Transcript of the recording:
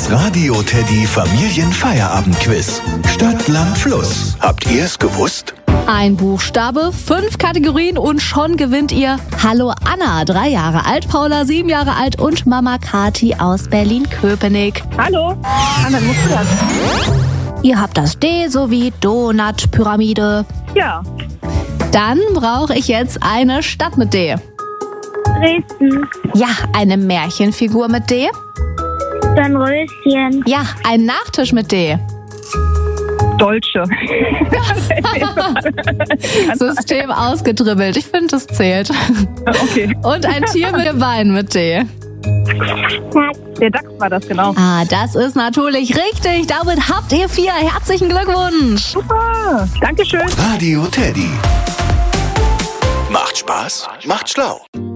Das Radio Teddy Familienfeierabendquiz. Stadt, Land, Fluss. Habt ihr es gewusst? Ein Buchstabe, 5 Kategorien und schon gewinnt ihr Hallo Anna, 3 Jahre alt, Paula, 7 Jahre alt und Mama Kati aus Berlin-Köpenick. Hallo. Anna, musst du das? Ihr habt das D sowie Donut-Pyramide. Ja. Dann brauche ich jetzt eine Stadt mit D. Dresden. Ja, eine Märchenfigur mit D. Dornröschen. Ja, ein Nachtisch mit D. Dolce. System ausgedribbelt. Ich finde, das zählt. Okay. Und ein Tier mit Beinen mit D. Der Dachs war das, genau. Ah, das ist natürlich richtig. Damit habt ihr 4. Herzlichen Glückwunsch. Super. Dankeschön. Radio Teddy. Macht Spaß, macht schlau.